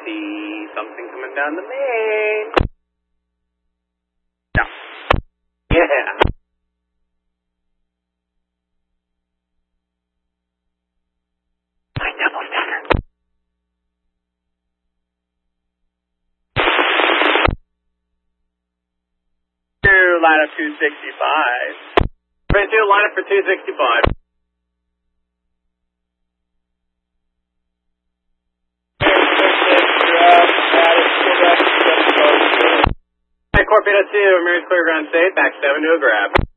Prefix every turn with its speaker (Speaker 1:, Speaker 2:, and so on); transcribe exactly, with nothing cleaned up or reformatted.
Speaker 1: see something coming down the main. No. Yeah. My double stacker. Line up two sixty-five. Three two, line up for two sixty-five. Torpedo two, Mary's clear ground state, back seven to a grab.